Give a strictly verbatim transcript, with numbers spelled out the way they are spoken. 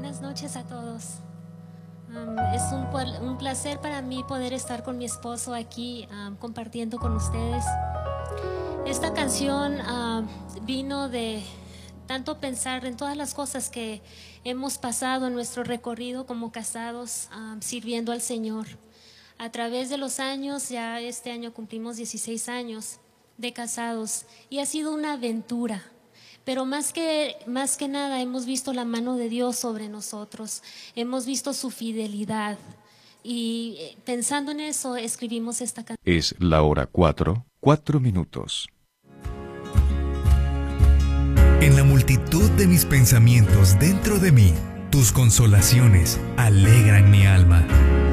Buenas noches a todos. Um, es un, un placer para mí poder estar con mi esposo aquí um, compartiendo con ustedes. Esta canción uh, vino de tanto pensar en todas las cosas que hemos pasado en nuestro recorrido como casados, um, sirviendo al Señor. A través de los años, ya este año cumplimos dieciséis años de casados y ha sido una aventura. Pero más que, más que nada hemos visto la mano de Dios sobre nosotros, hemos visto su fidelidad y pensando en eso escribimos esta canción. Es la hora cuatro, cuatro minutos. En la multitud de mis pensamientos dentro de mí, tus consolaciones alegran mi alma.